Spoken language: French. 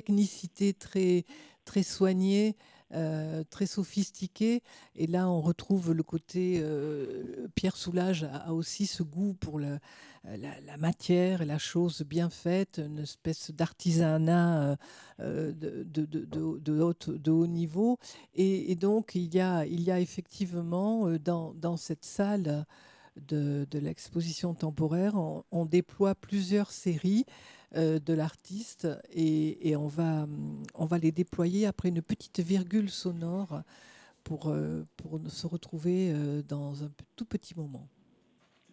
technicité très soignée, très sophistiquée. Et là, on retrouve le côté. Pierre Soulages a aussi ce goût pour la matière et la chose bien faite, une espèce d'artisanat de haut niveau. Et donc, il y a effectivement dans cette salle de l'exposition temporaire, on déploie plusieurs séries de l'artiste et on va les déployer après une petite virgule sonore pour se retrouver dans un tout petit moment.